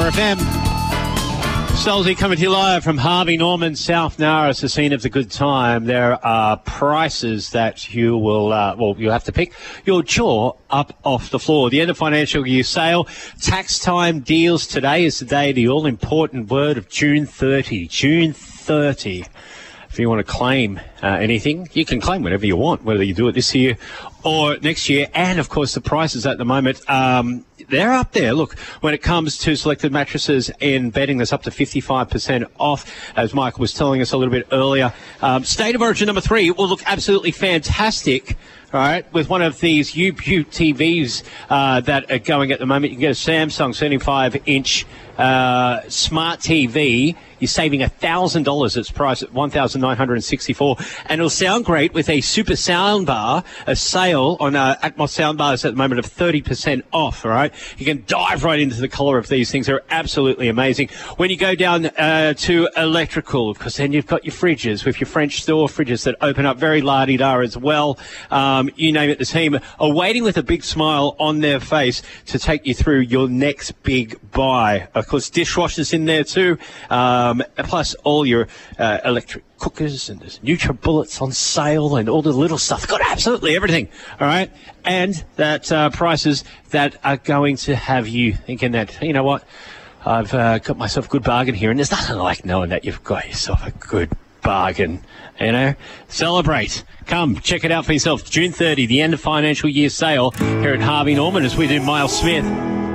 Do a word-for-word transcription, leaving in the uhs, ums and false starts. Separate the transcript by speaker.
Speaker 1: F M. Solzy coming to you live from Harvey Norman, South Narra, the scene of the good time. There are prices that you will, uh, well, you'll have to pick your jaw up off the floor. The end of financial year sale, tax time deals. Today is the day, the all-important word of June thirtieth. June thirtieth. If you want to claim uh, anything, you can claim whatever you want, whether you do it this year or next year. And, of course, the prices at the moment, um, they're up there. Look, when it comes to selected mattresses and bedding, there's up to fifty-five percent off, as Michael was telling us a little bit earlier. Um, State of Origin number three will look absolutely fantastic, all right, with one of these U-Butte T Vs uh, that are going at the moment. You can get a Samsung seventy-five inch uh, smart T V. You're saving one thousand dollars. It's priced at one thousand nine hundred sixty-four dollars. And it'll sound great with a super sound bar, a sale on uh, Atmos sound bars at the moment of thirty percent off, all right? You can dive right into the colour of these things. They're absolutely amazing. When you go down uh, to electrical, because then you've got your fridges with your French door fridges that open up very la-di-da as well. Um, you name it, the team are waiting with a big smile on their face to take you through your next big buy. Of course, dishwashers in there too. Um, Um, plus all your uh, electric cookers, and there's NutriBullets on sale and all the little stuff. Got absolutely everything, all right? And that uh, prices that are going to have you thinking that, you know what, I've uh, got myself a good bargain here, and there's nothing like knowing that you've got yourself a good bargain, you know? Celebrate. Come, check it out for yourself. June thirtieth, the end of financial year sale here at Harvey Norman as we do Miles Smith.